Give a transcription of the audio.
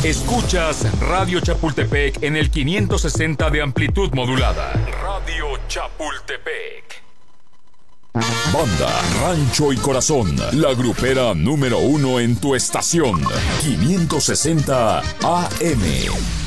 Escuchas Radio Chapultepec en el 560 de amplitud modulada. Radio Chapultepec. Banda, Rancho y Corazón, la grupera número 1 en tu estación. 560 AM.